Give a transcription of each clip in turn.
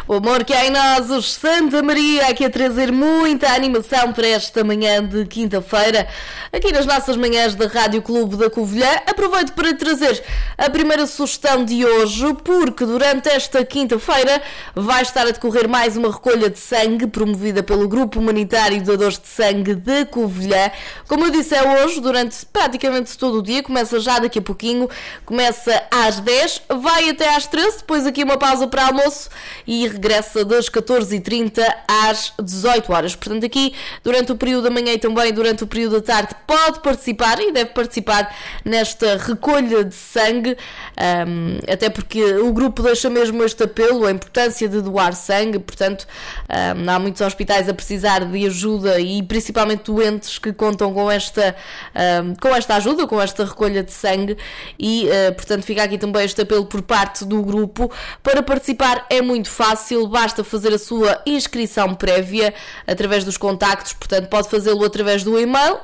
O amor que há em nós, os Santa Maria, aqui a trazer muita animação para esta manhã de quinta-feira, aqui nas nossas manhãs da Rádio Clube da Covilhã. Aproveito para trazer a primeira sugestão de hoje, porque durante esta quinta-feira vai estar a decorrer mais uma recolha de sangue, promovida pelo Grupo Humanitário de Doadores de Sangue da Covilhã. Como eu disse, é hoje, durante praticamente todo o dia, começa já daqui a pouquinho, começa às 10, vai até às 13, depois aqui uma pausa para almoço e regressa das 14h30 às 18 horas. Portanto, aqui durante o período da manhã e também durante o período da tarde pode participar e deve participar nesta recolha de sangue, até porque o grupo deixa mesmo este apelo, a importância de doar sangue. Portanto, há muitos hospitais a precisar de ajuda e principalmente doentes que contam com esta ajuda, com esta recolha de sangue e, portanto, fica aqui também este apelo por parte do grupo. Para participar é muito fácil, basta fazer a sua inscrição prévia através dos contactos. Portanto, pode fazê-lo através do e-mail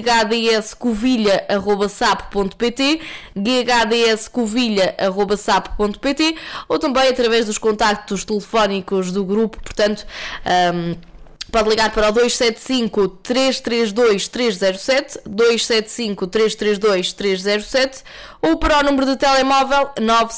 ghdscovilha@sap.pt, ghdscovilha@sap.pt, ou também através dos contactos telefónicos do grupo. Portanto, pode ligar para o 275-332-307, 275-332-307, ou para o número de telemóvel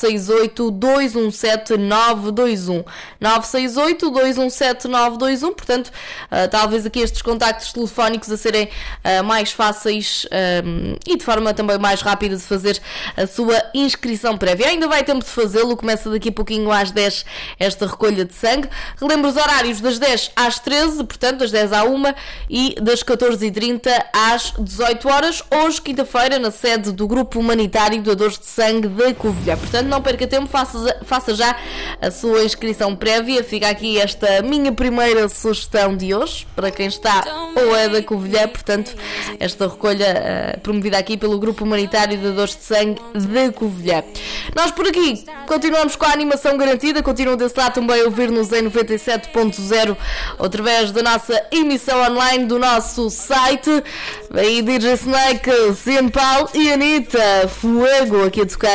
968-217-921, 968-217-921. Portanto, talvez aqui estes contactos telefónicos a serem mais fáceis e de forma também mais rápida de fazer a sua inscrição prévia. Ainda vai tempo de fazê-lo, começa daqui a pouquinho às 10 esta recolha de sangue. Relembro os horários das 10 às 13, portanto das 10 à 1 e das 14h30 às 18 horas, hoje quinta-feira na sede do Grupo Humanitário de Doadores de Sangue da Covilhã. Portanto, não perca tempo, faça já a sua inscrição prévia. Fica aqui esta minha primeira sugestão de hoje, para quem está ou é da Covilhã. Portanto, esta recolha promovida aqui pelo Grupo Humanitário de Doadores de Sangue da Covilhã. Nós por aqui continuamos com a animação garantida, continuam desse lado também a ouvir-nos em 97.0 através da nossa emissão online do nosso site. Aí DJ Snake, Cian Paul e Anitta, Fuego aqui a tocar